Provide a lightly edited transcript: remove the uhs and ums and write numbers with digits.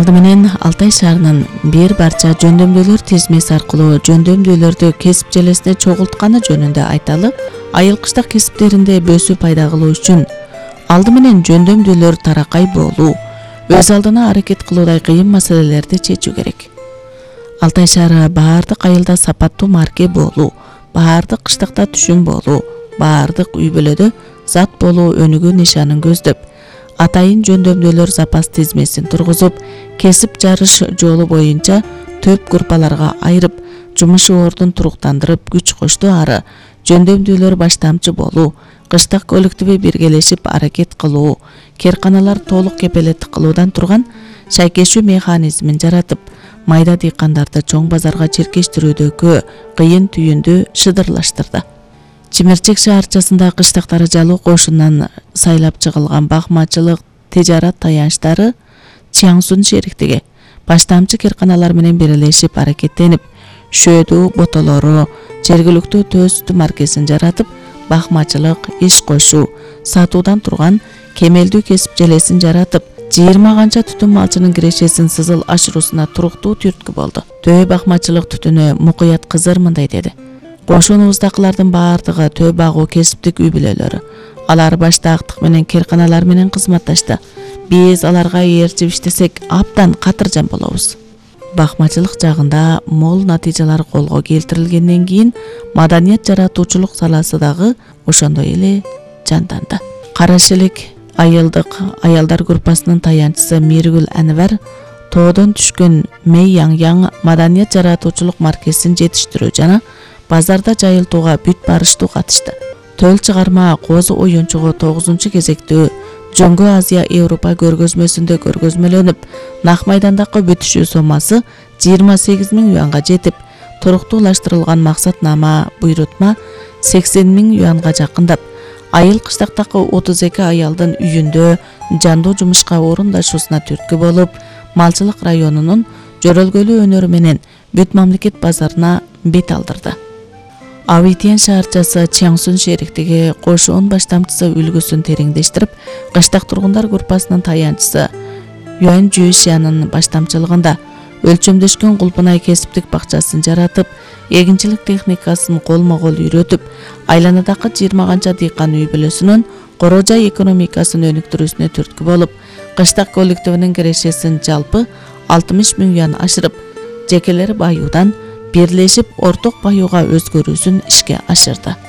Алды менен Алтай шаарынын бир барча жөндөмдүүлөр тизмеси аркылуу жөндөмдүүлөрдү кесип желесине чогултканы жөнүндө айталы, айыл кыштак кесиптеринде бөсүү пайда кылуу үчүн алды менен жөндөмдүүлөр таракай болуу, өз алдына аракет кылуудай кыйын маселелерди чечүү керек. Алтай шаары баардык айылда сапаттуу марке болуу, баардык кыштакта түшүм болуу, баардык үй бүлөдө зат болуу өнүгүү нишанын көздөп, атайын жөндөмдүүлөр запас тизмесин тургузуп, кесип жарыш жолу боюнча төп группаларга айырып, жумуш ордун туруктандырып күч кошту ары жөндөмдүүлөр баштамчы болуу, кыштак коллективи биргелешип аракет кылуу, керканалар толук кепелеттик кылуудан турган шайкешүү механизмин жаратып, майда дыйкандарды чоң базарга чиркештирүүдөгү кыйын түйүндү шыдырлаштырды. Чимерчек шаарчасында кыштактары жалуу кошунан сайлап чыгылган бакмачылык тижарат таянычтары Чаңсун шериктиги баштамчы керканалар менен бирелешип аракеттенип, шөөдүү ботолору, жергиликтүү төстү маркесин жаратып, бакмачылык, иш кошуу, сатуудан турган кемелдүү кесип желесин жаратып, 20 канча түтүн малчынын кирешесин сызыл ашыруусуна туруктуу түрткү болду. Төө бакмачылык түтүнү Мукуят Кызыр мындай деди: Кошунубуздакылардын баардыгы төө багуу кесиптик үй бүлөлөрү. Алар башта актык менен керканалар менен кызматташты. Биз аларга ээрчип иштесек абдан катыржан болобуз. Бакмачылык жагында мол натыйжалар колго келтирилгенден кийин маданият жаратуучулук саласы дагы ошондой эле жанданды. Карашелек айылдык аялдар группасынын таянчысы Миргүл Анвар тоодон түшкөн Мэй Яң маданият жаратуучулук маркесин жетиштирүү жана базарда жайылтууга бүт барыштуу катышты. Төл чыгарма козу оюнчугу 9 кезектүү Жоңго Азия Европа көргөзмөсүндө көргөзмөлөнүп, нак майдандагы бүтүшүү сомасы 28 000 юанга жетип, туруктуулаштырылган максатнама буйрутма 80 000 юанга жакындап, айыл кыштактагы 32 аялдын үйүндө жандуу жумушка орундашуусуна түрткү болуп, малчылык районунун жөрөлгөлүү өнөрү менен бүт мамлекет базарына бет алдырды. Авитен шаарчасы Чаңсун шериктиги кошуун баштамчысы үлгүсүн тереңдештирип, кыштак тургундар группасынын таянчысы Юан Жуишянын баштамчылыгында өлчөмдөшкөн Кулпунай кесиптик бакчасын жаратып, эгинчилик техникасын колмо-кол үйрөтүп, айланадагы 20 канча дыйкан үй бүлөсүнүн корожай экономикасын өнүктүрүүсүнө түрткү болуп, кыштак коллективинин кирешесин жалпы 60 000 юан ашырып, жекелери баюудан бирлешип орток баюуга өзгөрүүсүн ишке ашырды.